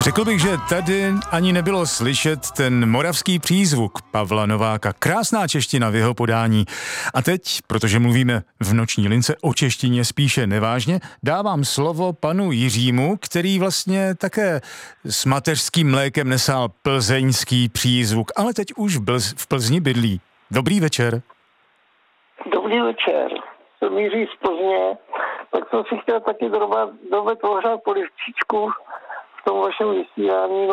Řekl bych, že tady ani nebylo slyšet ten moravský přízvuk Pavla Nováka. Krásná čeština v jeho podání. A teď, protože mluvíme v Noční lince o češtině spíše nevážně, dávám slovo panu Jiřímu, který vlastně také s mateřským mlékem nesál plzeňský přízvuk, ale teď už v Plzni bydlí. Dobrý večer. Dobrý večer. Jsem Jiří z Plzně. Tak jsem si chtěl taky dovet ohřát polivčičku v tom vašem vysílání.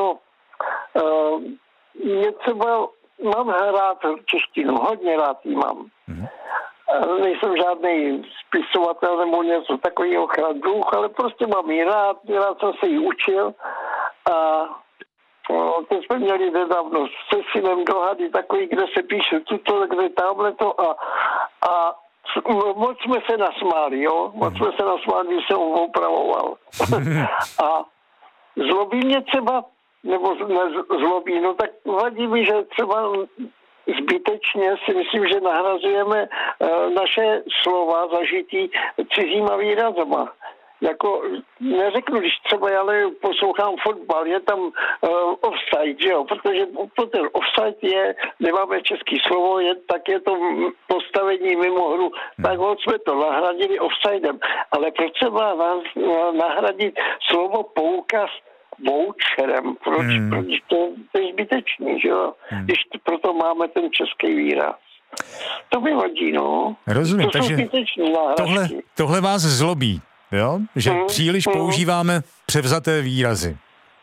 Je třeba, mám rád češtinu, hodně rád ji mám. Nejsem žádný spisovatel nebo něco takového chradruch, ale prostě mám ji rád jsem se ji učil a teď jsme měli nedávno se synem dohady takový, kde se píše tuto, kde tamhleto a moc jsme se nasmáli, jo? Moc jsme se nasmáli, když jsem ho opravoval. A zlobí mě třeba, nebo zlobí, no tak vadí mi, že třeba zbytečně si myslím, že nahrazujeme naše slova zažitý cizíma výrazama. Jako, neřeknu, když třeba já poslouchám fotbal, je tam offside, že jo, protože ten offside je, nemáme český slovo, tak je to postavení mimo hru, tak jsme to nahradili offsidem, ale proč třeba nahradit slovo poukaz voucherem, proč to je zbytečný, že jo, když proto máme ten český výraz. To mi vadí, no. Rozumím, to takže tohle vás zlobí. Jo? Že příliš používáme převzaté výrazy.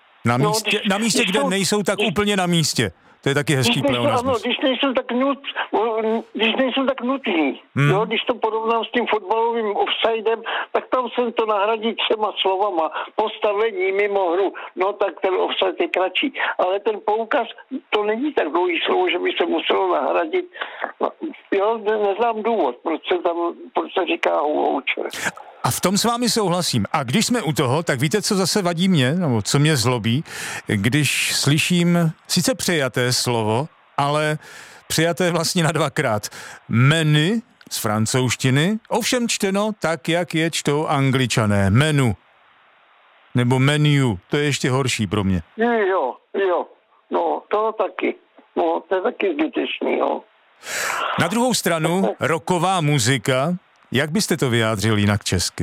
Na místě, kde nejsou tak úplně na místě. To je taky hezký pleonasmus. Ano, když nejsou tak nutný. Jo, když to porovnám s tím fotbalovým offsidem, tak tam se to nahradí 3 slovama. Postavení mimo hru. No tak ten offside je kratší. Ale ten poukaz, to není tak dlouhý slovo, že by se muselo nahradit. Jo, neznám důvod, proč se říká voucher. A v tom s vámi souhlasím. A když jsme u toho, tak víte, co zase vadí mě, nebo co mě zlobí, když slyším sice přijaté slovo, ale přijaté vlastně na 2krát. Menu z francouzštiny, ovšem čteno tak, jak je čtou Angličané. Menu. Nebo menu. To je ještě horší pro mě. Jo. No, to taky. No, to je taky zbytečný, jo. Na druhou stranu, rocková muzika. Jak byste to vyjádřil jinak česky?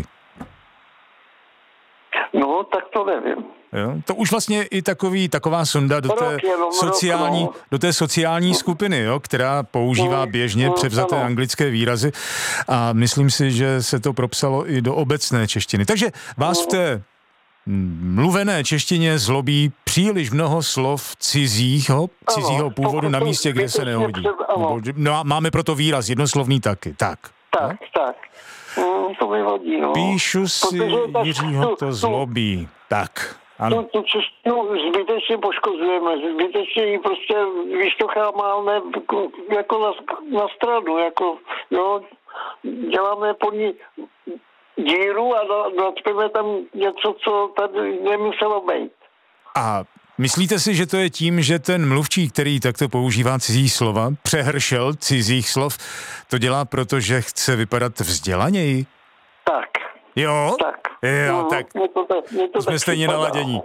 No, tak to nevím. Jo? To už vlastně i taková sonda do té sociální skupiny, jo? Která používá běžně převzaté anglické výrazy a myslím si, že se to propsalo i do obecné češtiny. Takže vás v té mluvené češtině zlobí příliš mnoho slov cizího původu na místě, kde se nehodí. No, máme proto výraz jednoslovný taky. Tak. To mi vadí, no. Píšu si, Jiřího to zlobí. Tak, ano. Tu češtinu zbytečně poškozujeme, zbytečně ji prostě vyšťocháme jako na stranu, jako, jo, děláme po ní díru a nadpíme tam něco, co tady nemuselo být. A myslíte si, že to je tím, že ten mluvčí, který takto používá cizí slova, přehršel cizích slov, to dělá proto, že chce vypadat vzdělaněji? Tak. Jo? Tak. Jo, tak. To jsme stejně naladění.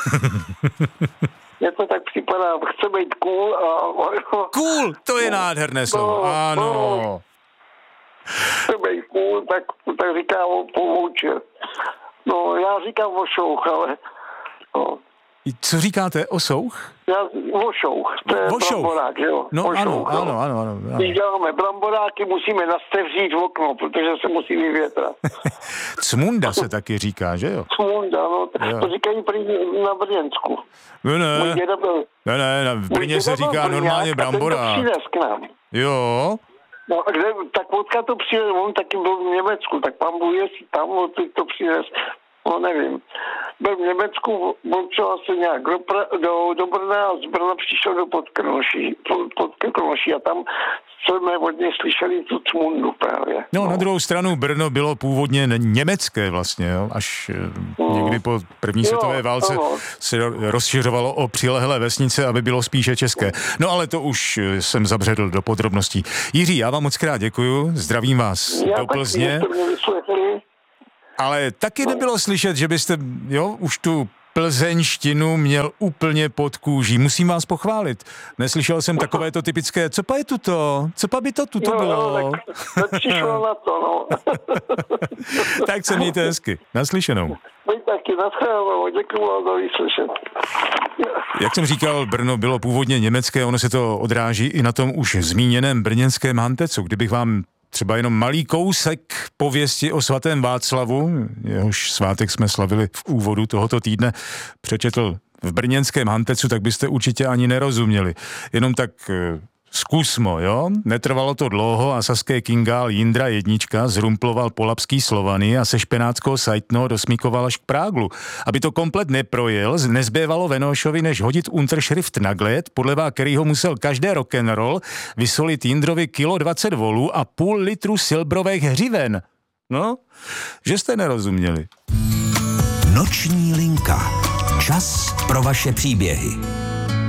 Mně to tak připadá, chce být cool a... Cool, to je nádherné slovo, ano. Chce být cool, tak říká povoucher. No, já říkám vošouch, ale... No. Co říkáte? Osouch? Vošouch. To je bramborák, jo? No vošouch, ano. Když děláme bramboráky, musíme nastevřít okno, protože se musí vyvětrat. Cmunda se taky říká, že jo? Cmunda, no. To říkají na Brněnsku. Ne, v Brně se říká normálně bramborák. K nám. Jo? No, tak vodka to přijde, on taky byl v Německu, tak pan Bůh jestli tam to přines. No nevím. Byl v Německu, odčel se nějak do Brna a z Brna přišel do Podkrkonoší a tam jsme od něj slyšeli tu cmundu právě. No, na druhou stranu Brno bylo původně německé vlastně, jo? Až někdy po první světové válce se rozšiřovalo o přilehlé vesnice, aby bylo spíše české. No ale to už jsem zabředl do podrobností. Jiří, já vám moc krát děkuju, zdravím vás do Plzně. Ale taky nebylo slyšet, že byste, už tu plzeňštinu měl úplně pod kůží. Musím vás pochválit. Neslyšel jsem takovéto typické, co pa je tuto? Co pa by to tuto bylo? No, tak přišlo na to, no. Tak se mějte hezky. Naslyšenou. Vy taky, naschledanou, děkuju vám za vyslyšet. Jak jsem říkal, Brno bylo původně německé, ono se to odráží i na tom už zmíněném brněnském Hantecu. Kdybych vám třeba jenom malý kousek pověsti o svatém Václavu, jehož svátek jsme slavili v úvodu tohoto týdne, přečetl v brněnském Hantecu, tak byste určitě ani nerozuměli. Jenom tak zkusmo, jo? Netrvalo to dlouho a saské kingál Jindra jednička zrumploval polapský Slovany a se špenátského Sajtno dosmíkoval až k Práglu. Aby to komplet neprojel, nezbývalo Venošovi, než hodit Unterschrift na gled, podle kterýho musel každé rock'n'roll vysolit Jindrovi kilo 20 volů a půl litru silbrových hřiven. No, že jste nerozuměli. Noční linka. Čas pro vaše příběhy.